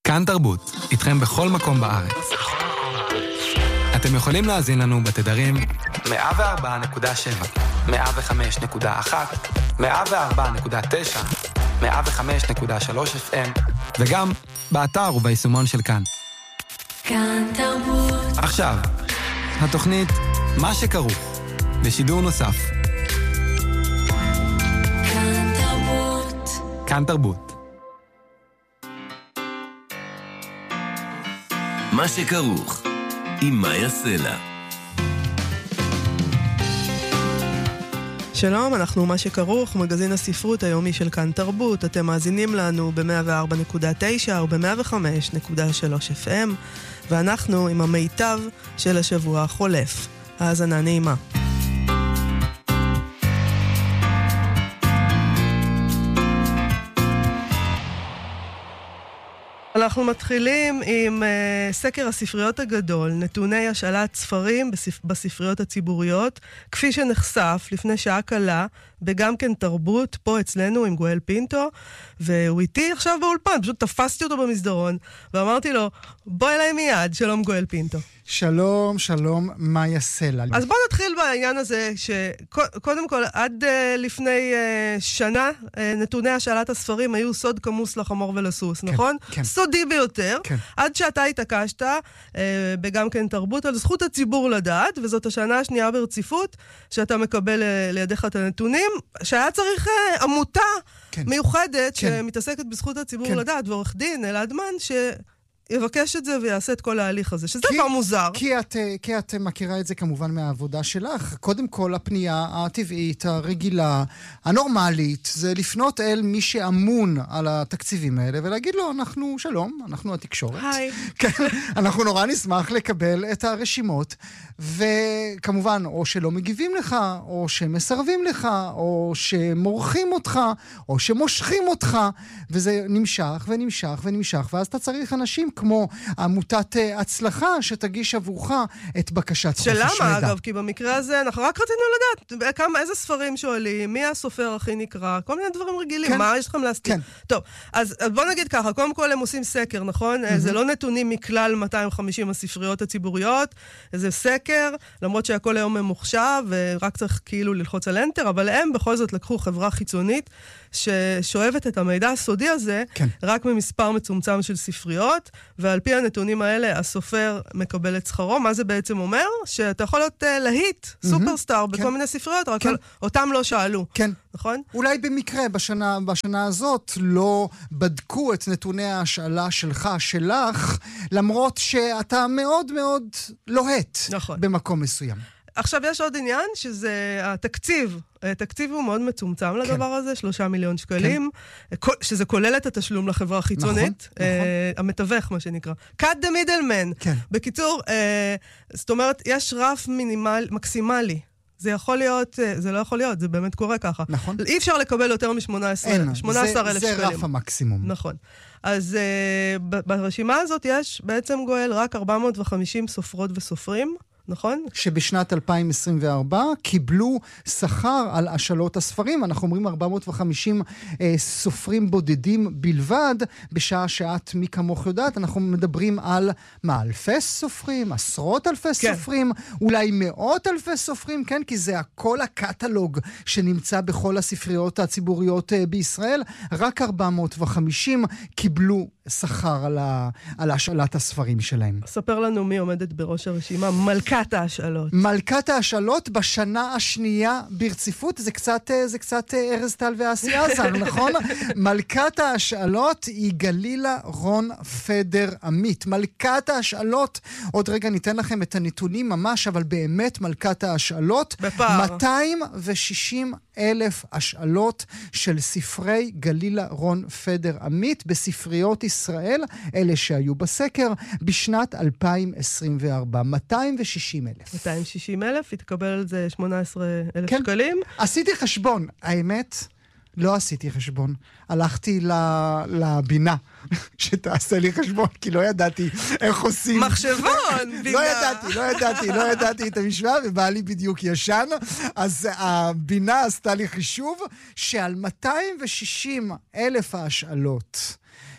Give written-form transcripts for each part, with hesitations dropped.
כאן תרבות, איתכם בכל מקום בארץ. אתם יכולים להאזין לנו בתדרים 104.7, 105.1, 104.9, 105.3 FM, וגם באתר וביישומון של כאן. כאן תרבות. עכשיו, התוכנית מה שכרוך, בשידור נוסף. כאן תרבות. כאן תרבות. מה שכרוך, עם מאיה סלע. שלום, אנחנו מה שכרוך, מגזין הספרות היומי של כאן תרבות. אתם מאזינים לנו ב-104.9 או ב-105.3 FM, ואנחנו עם המיטב של השבוע החולף. האזנה נעימה. אנחנו מתחילים עם סקר הספריות הגדול, נתוני השאלת ספרים בספריות הציבוריות, כפי שנחשף לפני שעה קלה, בגם כן תרבות, פה אצלנו עם גואל פינטו, והוא איתי עכשיו באולפן, פשוט תפסתי אותו במסדרון, ואמרתי לו, בוא אליי מיד, שלום גואל פינטו. שלום, שלום, מאיה סלע. אז בוא נתחיל בעניין הזה, שקודם כל, עד לפני שנה, נתוני השאלת הספרים היו סוד כמוס לחמור ולסוס, נכון? כן. סודי ביותר, כן. עד שאתה התעקשת, בגם כן תרבות, על זכות הציבור לדעת, וזאת השנה השנייה ברציפות, שאתה מקבל לידיך את הנתונים, שהיה צריך עמותה מיוחדת, שמתעסקת בזכות הציבור לדעת, ועורך דין, אלעד מן, יבקש את זה ויעשה את כל ההליך הזה, שזה כבר מוזר. כי את מכירה את זה כמובן מהעבודה שלך. קודם כל, הפנייה הטבעית, הרגילה, הנורמלית, זה לפנות אל מי שאמון על התקציבים האלה, ולהגיד לו, אנחנו שלום, אנחנו התקשורת. היי. כן, אנחנו נורא נשמח לקבל את הרשימות, וכמובן, או שלא מגיבים לך, או שמסרבים לך, או שמורחים אותך, או שמושכים אותך, וזה נמשך ונמשך ונמשך, ואז אתה צריך אנשים כמו עמותת הצלחה שתגיש עבורך את בקשת חופש מידע. שלמה, אגב, כי במקרה הזה אנחנו רק רצינו לדעת איזה ספרים שואלים, מי הסופר הכי נקרא, כל מיני דברים רגילים, כן. מה יש לכם להסתיר? כן. טוב, אז בוא נגיד ככה, קודם כל הם עושים סקר, נכון? זה לא נתונים מכלל 250 הספריות הציבוריות, זה סקר, למרות שהכל היום ממוחשב, ורק צריך כאילו ללחוץ על אנטר, אבל הם בכל זאת לקחו חברה חיצונית, ששואבת את המידע הסודי הזה, כן. רק ממספר מצומצם של ספריות, ועל פי הנתונים האלה, הסופר מקבל את שכרו. מה זה בעצם אומר? שאתה יכול להיות להיט, סופרסטאר, בכל מיני ספריות, רק אותם לא שאלו. כן. נכון? אולי במקרה בשנה הזאת לא בדקו את נתוני ההשאלה שלך, למרות שאתה מאוד מאוד לוהט במקום מסוים. עכשיו יש עוד עניין, שזה התקציב. התקציב הוא מאוד מצומצם לדבר הזה, 3 מיליון שקלים, שזה כולל את התשלום לחברה החיצונית, המתווך, מה שנקרא. cut the middleman. בקיצור, זאת אומרת, יש רף מקסימלי. זה יכול להיות, זה לא יכול להיות, זה באמת קורה ככה. נכון. אי אפשר לקבל יותר מ-18,000 שקלים. זה רף המקסימום. נכון. אז ברשימה הזאת יש בעצם גואל רק 450 סופרות וסופרים, נכון? שבשנת 2024 קיבלו שכר על השאלות הספרים. אנחנו אומרים 450 סופרים בודדים בלבד, בשעה שאת מי כמוך יודעת, אנחנו מדברים על אלפי סופרים, עשרות אלפי סופרים, אולי מאות אלפי סופרים, כן? כי זה הכל הקטלוג שנמצא בכל הספריות הציבוריות בישראל. רק 450 קיבלו שכר על השאלת הספרים שלהם. ספר לנו מי עומדת בראש הרשימה, מלכת ההשאלות. מלכת ההשאלות בשנה השנייה ברציפות, זה קצת ארז טל ועשי עזר, נכון? מלכת ההשאלות היא גלילה רון פדר עמית. מלכת ההשאלות, עוד רגע ניתן לכם את הנתונים ממש, אבל באמת מלכת ההשאלות, בפער. 260,000 השאלות של ספרי גלילה רון פדר עמית בספריות ישראל, אלה שהיו בסקר, בשנת 2024. 260,000. 260,000, התקבל על זה 18,000 שקלים. עשיתי חשבון, האמת, לא עשיתי חשבון. הלכתי לבינה שתעשה לי חשבון, כי לא ידעתי איך עושים. מחשבון, בינה. לא ידעתי את המשוואה, ובא לי בדיוק ישן. אז הבינה עשתה לי חישוב שעל 260,000 ההשאלות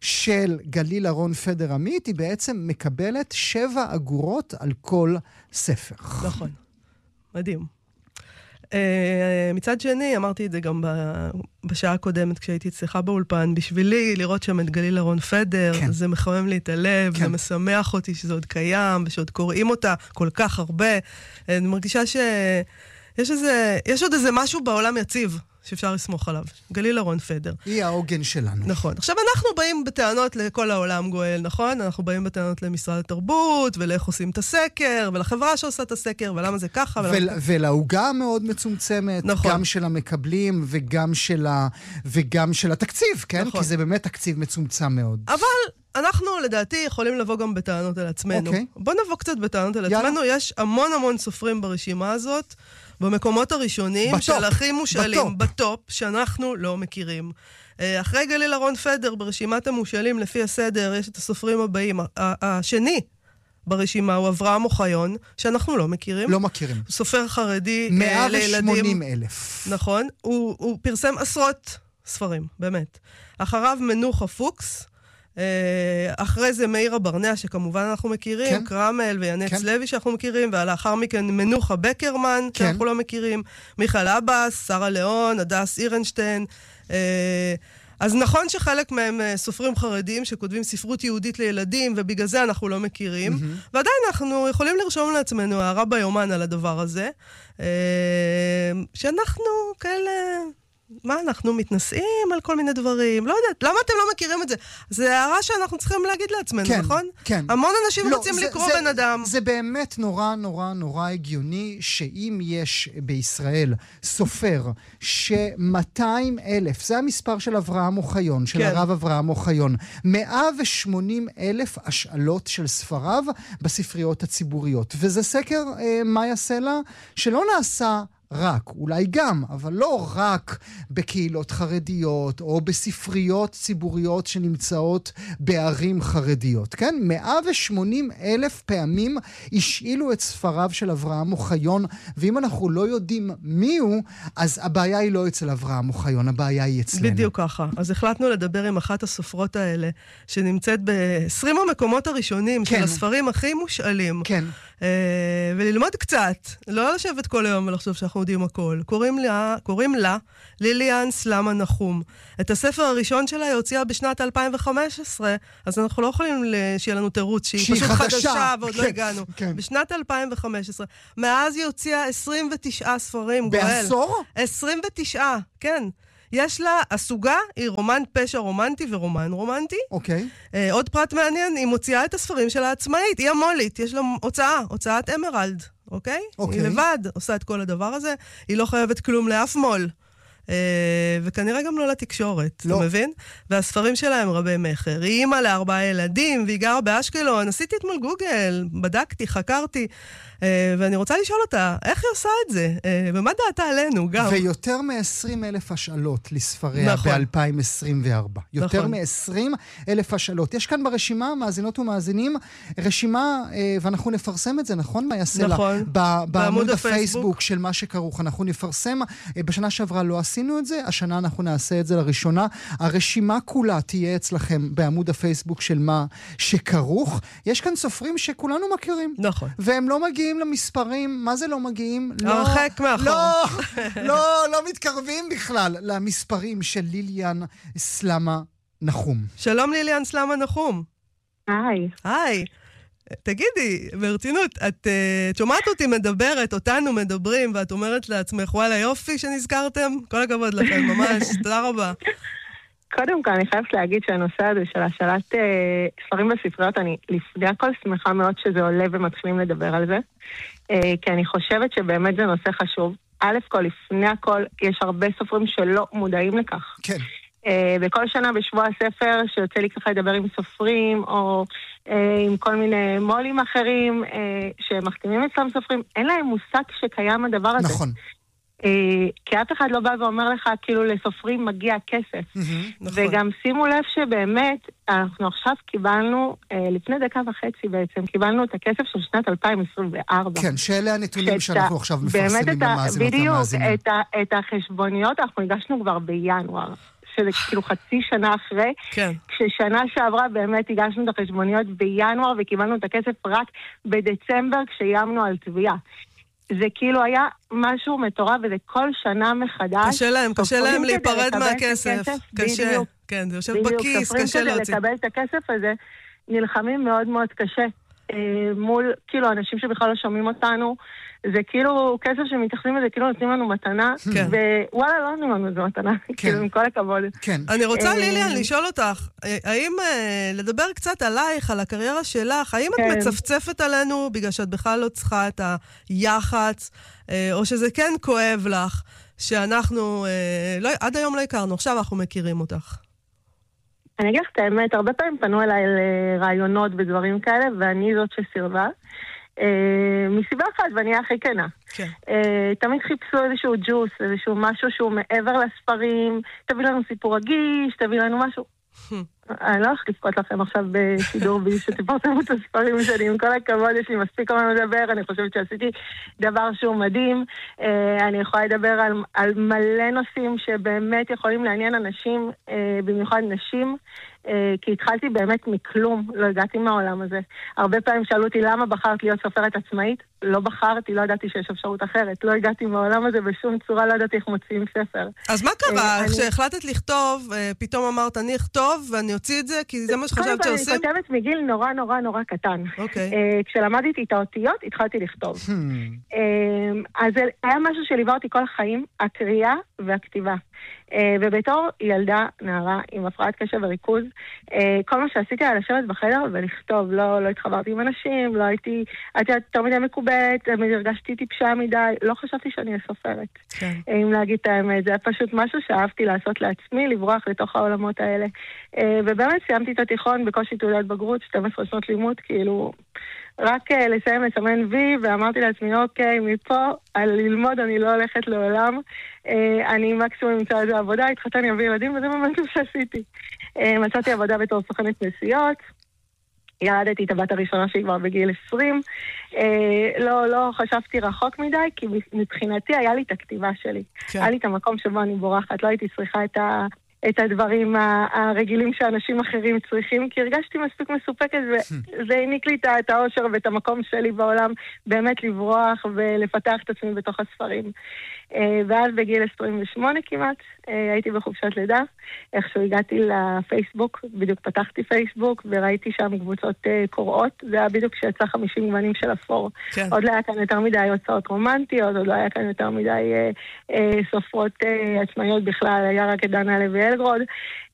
של גליל אהרון פדר עמית, היא בעצם מקבלת 7 אגורות על כל ספר. נכון. מדהים. מצד שני, אמרתי את זה גם בשעה הקודמת, כשהייתי אצלך באולפן, בשבילי לראות שם את גליל אהרון פדר, כן. זה מחמם לי את הלב, כן. זה משמח אותי שזה עוד קיים, ושעוד קוראים אותה כל כך הרבה. אני מרגישה שיש עוד איזה משהו בעולם יציב, שאפשר לסמוך עליו. גליל אהרון פדר. היא העוגן שלנו. נכון. עכשיו אנחנו באים בטענות לכל העולם גואל, נכון? אנחנו באים בטענות למשרד התרבות, ולאיך עושים את הסקר, ולחברה שעושה את הסקר, ולמה זה ככה. ולהוגה מאוד מצומצמת, נכון. גם של המקבלים, וגם של התקציב, כן? נכון. כי זה באמת תקציב מצומצם מאוד. אבל אנחנו, לדעתי, יכולים לבוא גם בטענות על עצמנו. אוקיי. בוא נבוא קצת בטענות על עצמנו. יש המון סופרים ברשימה הזאת, במקומות הראשונים של הכי מושאלים, בטופ, שאנחנו לא מכירים. אחרי גליל אהרון פדר, ברשימת המושאלים, לפי הסדר, יש את הסופרים הבאים. השני ברשימה הוא אברהם אוחיון, שאנחנו לא מכירים. לא מכירים. הוא סופר חרדי לילדים. 180,000. נכון. הוא פרסם עשרות ספרים, באמת. אחריו מנוחה פוקס, אחרי זה מאיר אברנע, שכמובן אנחנו מכירים, כן. קרמל וינץ כן. לוי שאנחנו מכירים, ולאחר מכן מנוחה בקרמן, כן. שאנחנו לא מכירים, מיכל אבס, שרה ליאון, הדס אירנשטיין. אז נכון שחלק מהם סופרים חרדים שכותבים ספרות יהודית לילדים, ובגלל זה אנחנו לא מכירים, ועדיין אנחנו יכולים לרשום לעצמנו הערה ביומן על הדבר הזה, שאנחנו כאלה... מה, אנחנו מתנסים על כל מיני דברים? לא יודעת, למה אתם לא מכירים את זה? זה הערה שאנחנו צריכים להגיד לעצמנו, כן, נכון? כן. המון אנשים לא, רוצים לקרוא בן אדם. זה באמת נורא הגיוני שאם יש בישראל סופר ש200,000, זה המספר של אברהם אוחיון, של הרב אברהם אוחיון, 180,000 השאלות של ספריו בספריות הציבוריות. וזה סקר מאיה סלע שלא נעשה רק, אולי גם, אבל לא רק בקהילות חרדיות או בספריות ציבוריות שנמצאות בערים חרדיות, כן? 180,000 פעמים השאילו את ספריו של אברהם אוחיון, ואם אנחנו לא יודעים מי הוא, אז הבעיה היא לא אצל אברהם אוחיון, הבעיה היא אצלנו. בדיוק ככה. אז החלטנו לדבר עם אחת הסופרות האלה, שנמצאת ב-20 המקומות הראשונים כן. של הספרים הכי מושאלים. כן. וללמוד קצת, לא לשבת כל היום ולחשוב שאנחנו יודעים הכל. קוראים לה ליליאן סלמה נחום. את הספר הראשון שלה היא הוציאה בשנת 2015, אז אנחנו לא יכולים שיהיה לנו תירוץ שהיא פשוט חדשה ועוד לא הגענו. בשנת 2015. מאז היא הוציאה 29 ספרים. בעשור? 29, כן. יש לה, הסוגה היא רומן פשע רומנטי ורומן רומנטי. אוקיי. עוד פרט מעניין, היא מוציאה את הספרים שלה עצמאית, היא המולית, יש לה הוצאת אמרלד, אוקיי? היא לבד עושה את כל הדבר הזה, היא לא חייבת כלום לאף מול. וכנראה גם לא לתקשורת, אתה מבין? והספרים שלה הם רבי מחר. היא אימא ל4 ילדים, והיא גרה באשקלון. עשיתי אתמול גוגל, בדקתי, חקרתי, ואני רוצה לשאול אותה, איך היא עושה את זה? ומה דעתה עלינו גם? ויותר מ-20,000 השאלות לספריה ב-2024. יותר מ-20,000 השאלות. יש כאן ברשימה, מאזינות ומאזינים, רשימה, ואנחנו נפרסם את זה, נכון? מה יעשה לה? בעמוד הפייסבוק של מה שכרוך. אנחנו נפרסם, בשנה שעברה לא עשינו את זה, השנה אנחנו נעשה את זה לראשונה. הרשימה כולה תהיה אצלכם בעמוד הפייסבוק של מה שכרוך. יש כאן סופרים שכולנו מכירים. נכון. והם לא מגיעים למספרים, מה זה לא מגיעים? הרחק מאחור. לא מתקרבים בכלל למספרים של ליליאן סלמה נחום. שלום ליליאן סלמה נחום. היי. תגידי, ברצינות, את שומעת אותי מדברת, אותנו מדברים, ואת אומרת לעצמך, וואלה יופי שנזכרתם? כל הכבוד לכם, ממש, תודה רבה. קודם כל, אני חייבת להגיד שהנושא הזה של השאלת ספרים בספריות, אני לפני הכל שמחה מאוד שזה עולה ומתחילים לדבר על זה, כי אני חושבת שבאמת זה נושא חשוב. א' כל, לפני הכל, יש הרבה סופרים שלא מודעים לכך. כן. בכל שנה בשבוע הספר שיוצא לי ככה לדבר עם סופרים או עם כל מיני מולים אחרים שמחתימים אצלם סופרים, אין להם מושג שקיים הדבר הזה. נכון. כי אף אחד לא בא ואומר לך כאילו לסופרים מגיע כסף. וגם שימו לב שבאמת אנחנו עכשיו קיבלנו, לפני דקה וחצי בעצם, קיבלנו את הכסף של שנת 2024. כן, שאלה הנתונים שאנחנו עכשיו מפרסמים למאזינות המאזינים. בדיוק, את החשבוניות אנחנו הגשנו כבר בינואר. שזה כאילו חצי שנה אחרי, כן. כששנה שעברה באמת הגשנו את החשבוניות בינואר, וקיבלנו את הכסף רק בדצמבר כשיימנו על תביעה. זה כאילו היה משהו מטורף, וזה כל שנה מחדש. קשה להם להיפרד מהכסף. קשה, כן, זה יושב בכיס, קשה להוציא. כדי לקבל את הכסף הזה, נלחמים מאוד מאוד קשה. מול, כאילו, אנשים שבכלל לא שומעים אותנו, זה כאילו כסף שמתייחסים לזה, כאילו נותנים לנו מתנה, ווואלה, לא נותנים לנו איזה מתנה, כאילו, עם כל הכבוד. אני רוצה, ליליאן, לשאול אותך, האם לדבר קצת עלייך, על הקריירה שלך, האם את מצפצפת עלינו בגלל שאת בכלל לא צריכה את היח"צ, או שזה כן כואב לך, שאנחנו, עד היום לא הכרנו, עכשיו אנחנו מכירים אותך? אני אגיד לך את האמת, הרבה פעמים פנו אליי לרעיונות ודברים כאלה, ואני זאת שסירבה. מסיבה אחת, ואני אהיה הכי כנה. תמיד חיפשו איזשהו ג'וס, איזשהו משהו שהוא מעבר לספרים, תביא לנו סיפור רגיש, תביא לנו משהו. אני לא הולכת לבכות לכם עכשיו בשידור בי שתפרסמו את הספרים שלי, עם כל הכבוד, יש לי מספיק כמה לדבר, אני חושבת שעשיתי דבר שהוא מדהים, אני יכולה לדבר על מלא נושאים שבאמת יכולים לעניין אנשים, במיוחד נשים, כי התחלתי באמת מכלום, לא הגעתי מהעולם הזה. הרבה פעמים שאלו אותי למה בחרת להיות סופרת עצמאית, לא בחרתי, לא ידעתי שיש אפשרות אחרת, לא הגעתי מהעולם הזה בשום צורה, לא ידעתי איך מוציאים ספר. אז מה קרה? כשהחלטת לכתוב, פתאום אמרת, אני אכתוב ואני אוציא את זה, כי זה מה שחשבת שעושים? אני כותבת מגיל נורא נורא נורא קטן. כשלמדתי את האותיות, התחלתי לכתוב. אז היה משהו שליווה אותי כל החיים, הקריאה והכתיבה. ובתור ילדה, נערה, עם הפרעת קשב וריכוז, כל מה שעשיתי היה לשבת בחדר ולכתוב, לא התחברתי עם אנשים, לא הייתי יותר מדי מקובלת, הרגשתי טיפשה מדי, לא חשבתי שאני אהיה סופרת. אם להגיד את האמת, זה היה פשוט משהו שאהבתי לעשות לעצמי, לברוח לתוך העולמות האלה. ובאמת סיימתי את התיכון בקושי תעודת בגרות, 12 שנות לימוד, כאילו רק לסיים לסמן וי, ואמרתי לעצמי, אוקיי, מפה, על ללמוד אני לא הולכת לעולם, אני מקסימום אמצא איזה עבודה, התחתן יביא ילדים, וזה באמת מה שעשיתי. מצאתי עבודה בתור סוכנת נסיעות, ילדתי את הבת הראשונה שהיא כבר בגיל 20, לא חשבתי רחוק מדי, כי מבחינתי היה לי את הכתיבה שלי. היה לי את המקום שבו אני בורחת, לא הייתי צריכה את הדברים הרגילים שאנשים אחרים צריכים, כי הרגשתי מספיק מסופקת, וזה העניק לי את האושר ואת המקום שלי בעולם, באמת לברוח ולפתח את עצמי בתוך הספרים. ואז בגיל 28 כמעט, הייתי בחופשת לידה, איכשהו הגעתי לפייסבוק, בדיוק פתחתי פייסבוק, וראיתי שם קבוצות קוראות, זה היה בדיוק כשיצא 50 גוונים של אפור. עוד לא היה כאן יותר מדי הוצאות רומנטיות, עוד לא היה כאן יותר מדי סופרות עצמאיות בכלל, היה רק את דנה לוי אלגרוד,